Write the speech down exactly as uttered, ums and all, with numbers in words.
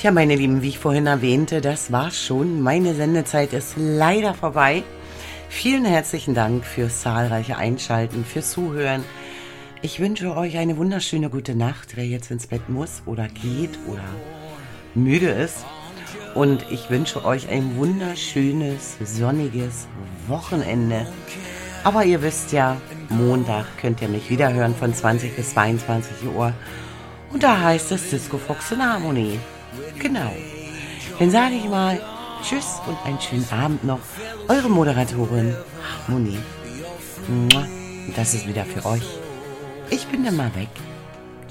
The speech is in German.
Tja, meine Lieben, wie ich vorhin erwähnte, das war's schon. Meine Sendezeit ist leider vorbei. Vielen herzlichen Dank fürs zahlreiche Einschalten, fürs Zuhören. Ich wünsche euch eine wunderschöne gute Nacht, wer jetzt ins Bett muss oder geht oder müde ist. Und ich wünsche euch ein wunderschönes, sonniges Wochenende. Aber ihr wisst ja, Montag könnt ihr mich wieder hören von zwanzig bis zweiundzwanzig Uhr. Und da heißt es Disco Fox in Harmonie. Genau. Dann sage ich mal Tschüss und einen schönen Abend noch. Eure Moderatorin Harmonie. Das ist wieder für euch. Ich bin dann mal weg.